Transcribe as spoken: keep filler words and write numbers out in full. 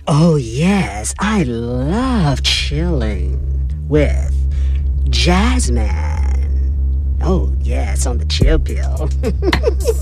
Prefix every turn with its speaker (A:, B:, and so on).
A: Oh, yes, I love chilling with Jasmine. Oh, yes, on the chill pill.